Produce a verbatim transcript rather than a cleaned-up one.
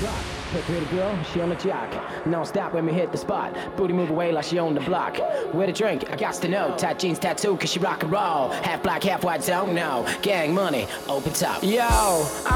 rock. Hey, pretty girl, she on the jock. Non stop when we hit the spot. Booty move away like she on the block. Where to drink? I got to know. Tight jeans, tattoo, cause she rock and roll. Half black, half white, don't know. Gang money, open top. Yo,